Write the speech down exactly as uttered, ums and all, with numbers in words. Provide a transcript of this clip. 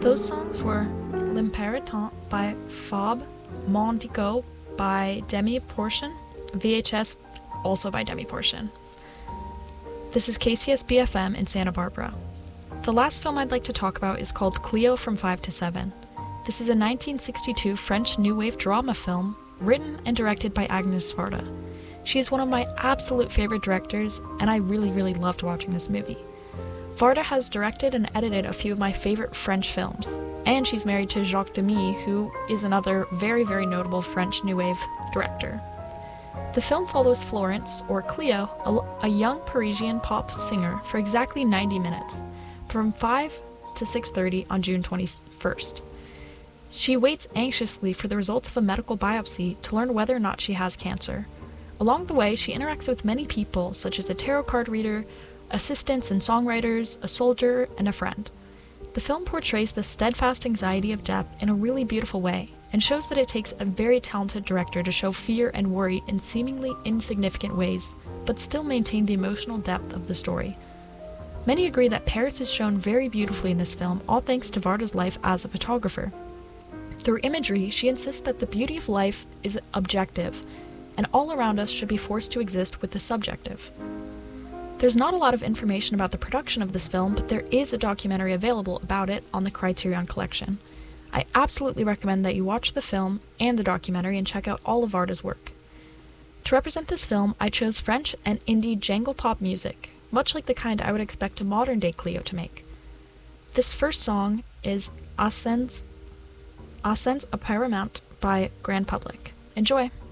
Those songs were L'Imperatant by Fab, Mondigo by Demi Portion, V H S also by Demi Portion. This is K C S B F M in Santa Barbara. The last film I'd like to talk about is called Cleo from five to seven. This is a nineteen sixty-two French New Wave drama film written and directed by Agnès Varda. She is one of my absolute favorite directors, and I really, really loved watching this movie. Varda has directed and edited a few of my favorite French films, and she's married to Jacques Demy, who is another very, very notable French New Wave director. The film follows Florence, or Cleo, a, a young Parisian pop singer, for exactly ninety minutes, from five to six thirty on June twenty-first. She waits anxiously for the results of a medical biopsy to learn whether or not she has cancer. Along the way, she interacts with many people, such as a tarot card reader, assistants and songwriters, a soldier, and a friend. The film portrays the steadfast anxiety of death in a really beautiful way, and shows that it takes a very talented director to show fear and worry in seemingly insignificant ways, but still maintain the emotional depth of the story. Many agree that Paris is shown very beautifully in this film, all thanks to Varda's life as a photographer. Through imagery, she insists that the beauty of life is objective, and all around us should be forced to exist with the subjective. There's not a lot of information about the production of this film, but there is a documentary available about it on the Criterion Collection. I absolutely recommend that you watch the film and the documentary and check out all of Varda's work. To represent this film, I chose French and indie jangle pop music, much like the kind I would expect a modern-day Cleo to make. This first song is Ascens, Ascens Apparemment by Grand Public. Enjoy!